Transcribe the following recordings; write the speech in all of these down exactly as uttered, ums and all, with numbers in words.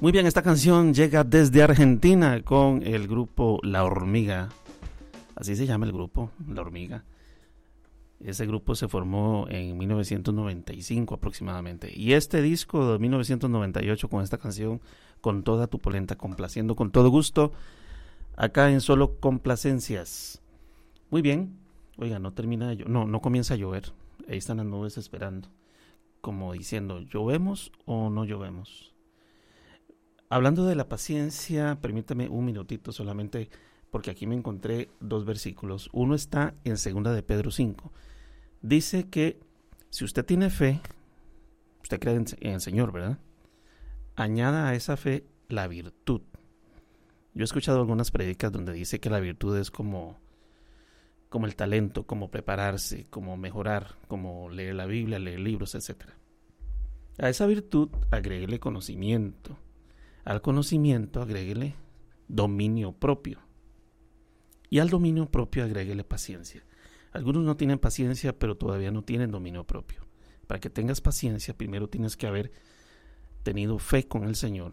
Muy bien, esta canción llega desde Argentina con el grupo La Hormiga. Así se llama el grupo, La Hormiga. Ese grupo se formó en mil novecientos noventa y cinco aproximadamente. Y este disco de mil novecientos noventa y ocho con esta canción, Con toda tu polenta, complaciendo con todo gusto, acá en Solo Complacencias. Muy bien. Oiga, no termina de llover. No, no comienza a llover. Ahí están las nubes esperando. Como diciendo, ¿llovemos o no llovemos? Hablando de la paciencia, permítame un minutito solamente, porque aquí me encontré dos versículos. Uno está en segunda de Pedro cinco. Dice que si usted tiene fe, usted cree en, en el Señor, ¿verdad? Añada a esa fe la virtud. Yo he escuchado algunas prédicas donde dice que la virtud es como, como el talento, como prepararse, como mejorar, como leer la Biblia, leer libros, etcétera. A esa virtud agréguele conocimiento. Al conocimiento agréguele dominio propio. Y al dominio propio agréguele paciencia. Algunos no tienen paciencia, pero todavía no tienen dominio propio. Para que tengas paciencia, primero tienes que haber tenido fe con el Señor.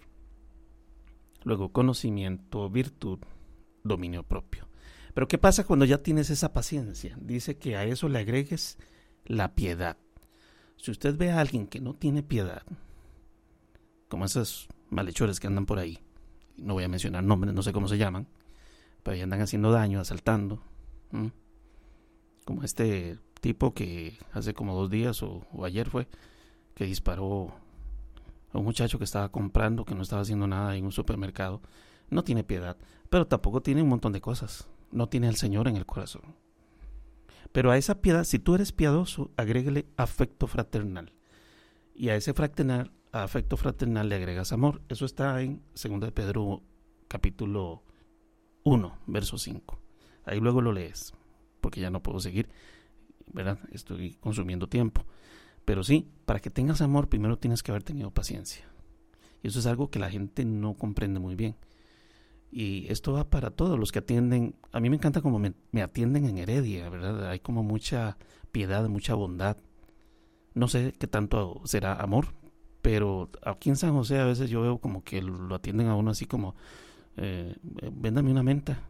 Luego conocimiento, virtud, dominio propio. Pero ¿qué pasa cuando ya tienes esa paciencia? Dice que a eso le agregues la piedad. Si usted ve a alguien que no tiene piedad, como esos malhechores que andan por ahí, no voy a mencionar nombres, no sé cómo se llaman, pero ahí andan haciendo daño, asaltando, ¿m? Como este tipo que hace como dos días o, o ayer fue, que disparó a un muchacho que estaba comprando, que no estaba haciendo nada en un supermercado. No tiene piedad, pero tampoco tiene un montón de cosas, no tiene al Señor en el corazón. Pero a esa piedad, si tú eres piadoso, agrégale afecto fraternal, y a ese fraternal a afecto fraternal le agregas amor. Eso está en segunda de Pedro capítulo uno, verso cinco. Ahí luego lo lees, porque ya no puedo seguir, ¿verdad? Estoy consumiendo tiempo. Pero sí, para que tengas amor, primero tienes que haber tenido paciencia. Y eso es algo que la gente no comprende muy bien. Y esto va para todos los que atienden. A mí me encanta como me, me atienden en Heredia, ¿verdad? Hay como mucha piedad, mucha bondad. No sé qué tanto será amor, pero aquí en San José a veces yo veo como que lo atienden a uno así como, eh, véndame una menta,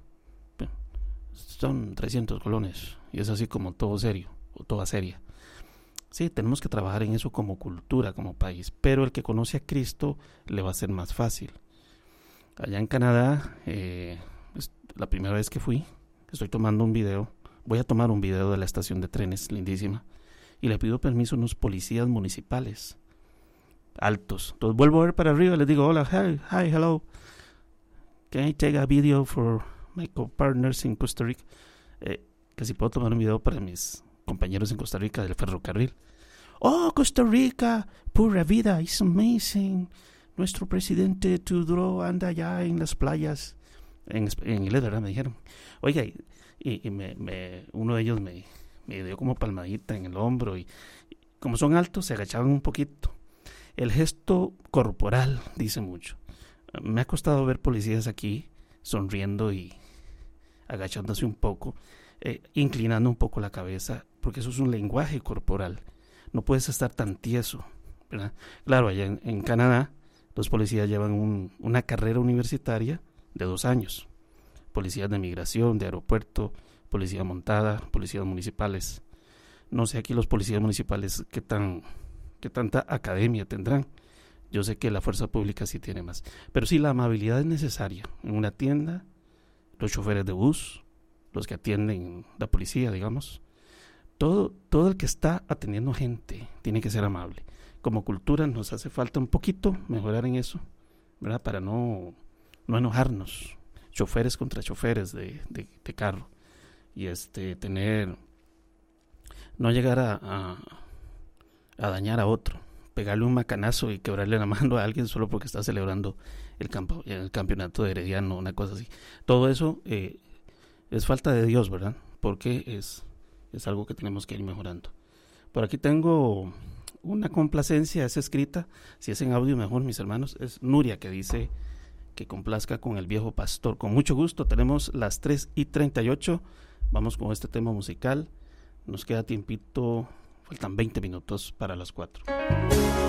son trescientos colones, y es así como todo serio, o toda seria. Sí, tenemos que trabajar en eso como cultura, como país, pero el que conoce a Cristo le va a ser más fácil. Allá en Canadá, eh, es la primera vez que fui, estoy tomando un video, voy a tomar un video de la estación de trenes, lindísima, y le pido permiso a unos policías municipales altos. Entonces vuelvo a ver para arriba y les digo, hola, hi, hi, hello. Can I take a video for my co-partners in Costa Rica? Eh, que si puedo tomar un video para mis compañeros en Costa Rica del ferrocarril. Oh, Costa Rica, pura vida, it's amazing. Nuestro presidente Trudeau anda allá en las playas. En, en inglés, ¿verdad? Me dijeron. Oiga, y, y me, me, uno de ellos me, me dio como palmadita en el hombro y, y como son altos, se agachaban un poquito. El gesto corporal dice mucho. Me ha costado ver policías aquí sonriendo y agachándose un poco, eh, inclinando un poco la cabeza, porque eso es un lenguaje corporal. No puedes estar tan tieso, ¿verdad? Claro, allá en, en Canadá los policías llevan un, una carrera universitaria de dos años. Policías de migración, de aeropuerto, policía montada, policías municipales. No sé aquí los policías municipales qué tan... ¿Qué tanta academia tendrán? Yo sé que la fuerza pública sí tiene más. Pero sí, la amabilidad es necesaria. En una tienda, los choferes de bus, los que atienden la policía, digamos. Todo, todo el que está atendiendo gente tiene que ser amable. Como cultura nos hace falta un poquito mejorar en eso, ¿verdad? Para no, no enojarnos. Choferes contra choferes de, de, de carro. Y este tener... No llegar a... a a dañar a otro, pegarle un macanazo y quebrarle la mano a alguien solo porque está celebrando el, campo, el campeonato de Herediano, una cosa así. Todo eso eh, es falta de Dios, ¿verdad? Porque es, es algo que tenemos que ir mejorando. Por aquí tengo una complacencia, es escrita, si es en audio mejor, mis hermanos, es Nuria que dice que complazca con el viejo pastor. Con mucho gusto, tenemos las tres y treinta y ocho, vamos con este tema musical, nos queda tiempito. Faltan veinte minutos para las cuatro.